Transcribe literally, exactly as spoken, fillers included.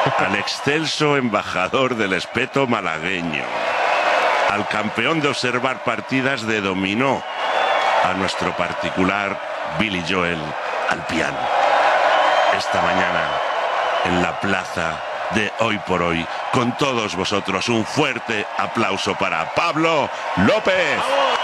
al excelso embajador del espeto malagueño, al campeón de observar partidas de dominó, a nuestro particular Billy Joel al piano. Esta mañana, en la plaza de Hoy por Hoy, con todos vosotros, un fuerte aplauso para Pablo López.